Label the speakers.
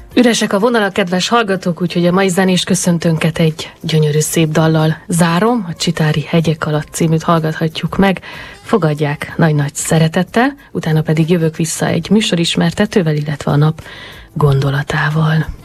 Speaker 1: Üresek a vonalak, kedves hallgatók, úgyhogy a mai zenés köszöntőnket egy gyönyörű szép dallal zárom. A Csitári hegyek alatt címűt hallgathatjuk meg. Fogadják nagy-nagy szeretettel, utána pedig jövök vissza egy műsorismertetővel, illetve a nap gondolatával.